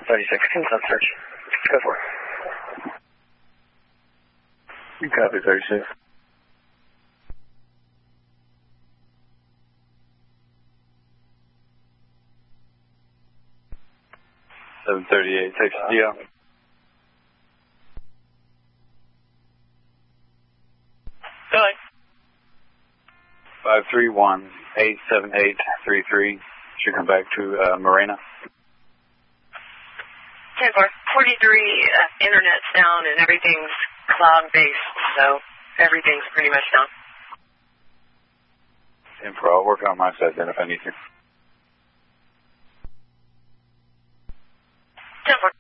36, on search. Go for it. You copy 36. $738, Texas Geo. Go ahead. 531-87833. Should come back to Marina. 10-4. 43, internet's down and everything's cloud-based, so everything's pretty much down. 10-4, I'll work on my side then if I need to. 10-4.